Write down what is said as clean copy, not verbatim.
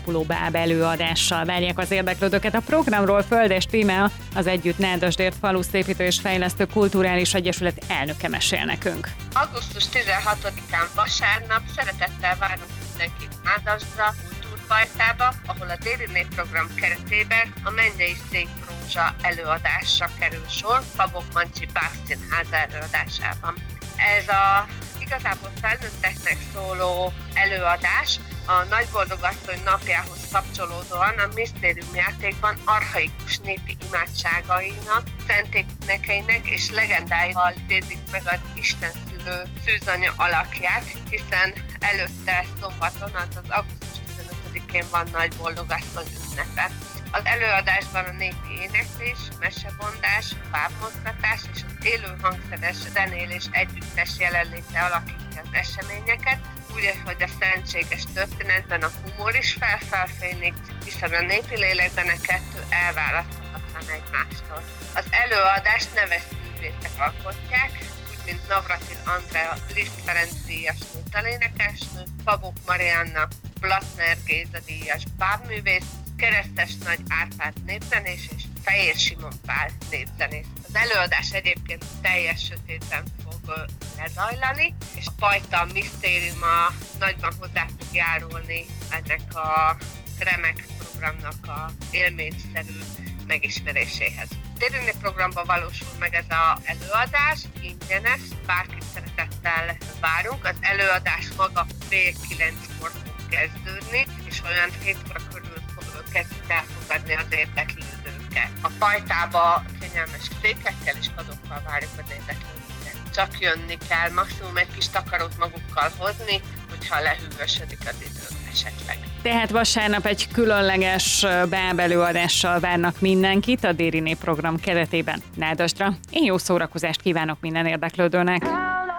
épuló báb előadással várják az érdeklődőket. A programról Földes Tímea, az Együtt Nádasdért Faluszépítő és Fejlesztő Kulturális Egyesület elnöke mesél nekünk. Augusztus 16-án vasárnap szeretettel várunk mindenkit Nádasdra, Kultúrpajtába, ahol a Déri Népprogram keretében a Mennyei Szép Rózsa előadásra kerül sor, Babok Mancsi Bábszínház előadásában. Ez a igazából felnőtteknek szóló előadás a Nagyboldogasszony napjához kapcsolódóan a misztériumjátékban archaikus népi imádságainak, szenténekeinek és legendáival idézik meg az istenszülő szűzanya alakját, hiszen előtte szombaton, azaz augusztus 15-én van Nagyboldogasszony ünnepe. Az előadásban a népi éneklés, mesebondás, bábmozgatás és az élő hangszeres zenélés együttes jelenléte alakítja az eseményeket, úgy, hogy a szentséges történetben a humor is felfénylik, hiszen a népi lélekben a kettő elválaszthatatlan egymástól. Az előadást neves művészek alkotják, úgy mint Navratil Andrea Liszt Ferenc díjas nőtalénekesnő, Babok Marianna Blatner Géza díjas bábművész, Keresztes Nagy Árpád népzenés és Fehér Simon Pál népzenész. Az előadás egyébként teljes sötétben fog lezajlani, és a Pajta misztériuma nagyban hozzá fog járulni ennek a remek programnak a élményszerű megismeréséhez. Déri Népprogramban valósul meg ez az előadás, ingyenes, bárkit szeretettel várunk. Az előadás maga fél 9-kor fog kezdődni, és olyan 7 óra körül kezdjük elfogadni az érdeklődőket. A Pajtába kényelmes székekkel és padokkal várjuk az érdeklődőket. Csak jönni kell, maximum egy kis takarót magukkal hozni, hogyha lehűvösödik az idő esetleg. Tehát vasárnap egy különleges báb előadással várnak mindenkit a Déri Népprogram keretében Nádasdra. Én jó szórakozást kívánok minden érdeklődőnek!